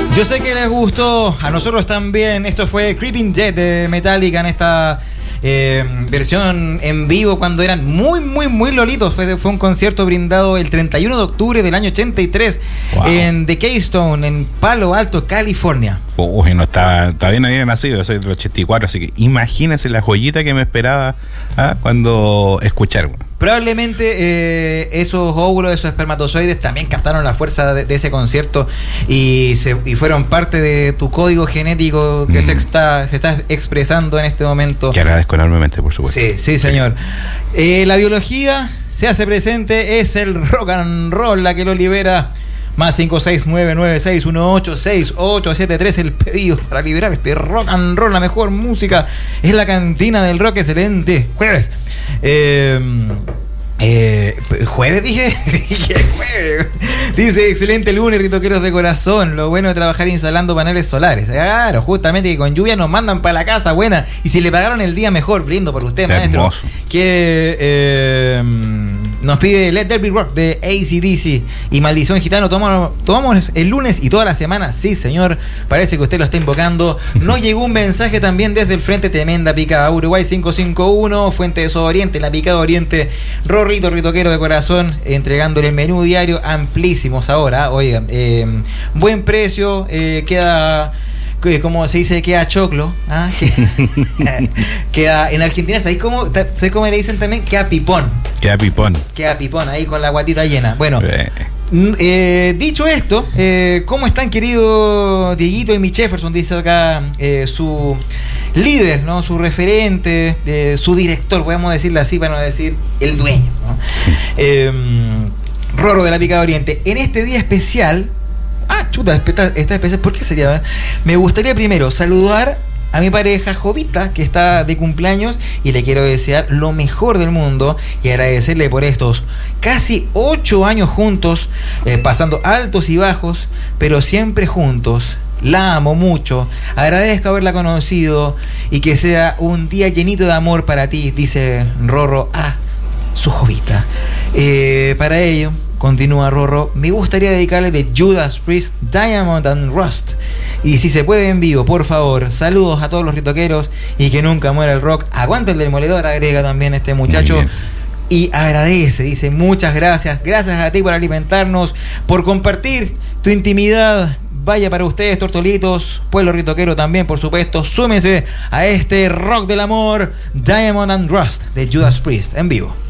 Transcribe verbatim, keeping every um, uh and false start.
Yo sé que les gustó, a nosotros también. Esto fue Creeping Jet de Metallica en esta eh, versión en vivo cuando eran muy, muy, muy lolitos. Fue, fue un concierto brindado el treinta y uno de octubre del año ochenta y tres, wow, en The Keystone, en Palo Alto, California. Uy, no estaba, todavía no había nacido, yo soy del ochenta y cuatro, así que imagínense la joyita que me esperaba ¿ah? cuando escuchar. Probablemente eh, esos óvulos, esos espermatozoides también captaron la fuerza de, de ese concierto y, se, y fueron parte de tu código genético que mm. se, está, se está expresando en este momento. Que agradezco enormemente, por supuesto. Sí, sí, señor. Sí. Eh, la biología se hace presente, es el rock and roll la que lo libera. Más cinco seis nueve nueve seis uno ocho seis ocho siete tres, el pedido para liberar este rock and roll, la mejor música. Es la cantina del rock, excelente. Jueves. Eh, eh, jueves dije. Jueves. Dice, excelente lunes, ritoqueros de corazón. Lo bueno de trabajar instalando paneles solares. Claro, justamente que con lluvia nos mandan para la casa, buena. Y si le pagaron el día mejor, brindo por usted, maestro. Hermoso. Que eh, nos pide Let There Be Rock de A C D C y Maldición Gitano. Tomamos, tomamos el lunes y toda la semana. Sí, señor, parece que usted lo está invocando. Nos llegó un mensaje también desde el Frente Tremenda Picada, Uruguay cinco cinco uno, Fuente de Soda Oriente, la Picada Oriente. Rorrito, ritoquero de corazón, entregándole el menú diario, amplísimos ahora. Oigan, eh, buen precio, eh, queda... como se dice, queda choclo, ¿ah? Queda en Argentina, ¿sabéis cómo, ¿sabéis cómo le dicen también? Queda pipón. Queda pipón. Queda pipón, ahí con la guatita llena. Bueno, eh. Eh, dicho esto, eh, ¿cómo están, querido Dieguito y mi Jefferson? Dice acá eh, su líder, ¿no? Su referente, eh, su director, podemos decirle así para no decir el dueño, ¿no? eh, Rorro de la Picada Oriente. En este día especial, ah, chuta, está, está especial. ¿Por qué sería? Me gustaría primero saludar a mi pareja Jovita, que está de cumpleaños, y le quiero desear lo mejor del mundo y agradecerle por estos casi ocho años juntos, eh, pasando altos y bajos, pero siempre juntos. La amo mucho, agradezco haberla conocido y que sea un día llenito de amor para ti, dice Rorro a su Jovita. Eh, para ello, continúa Rorro, me gustaría dedicarle de Judas Priest, Diamond and Rust. Y si se puede en vivo, por favor, saludos a todos los ritoqueros y que nunca muera el rock. Aguanta el demoledor, agrega también este muchacho. Y agradece, dice, muchas gracias. Gracias a ti por alimentarnos, por compartir tu intimidad. Vaya para ustedes, tortolitos, pueblo ritoquero también, por supuesto. Súmense a este rock del amor, Diamond and Rust de Judas Priest, en vivo.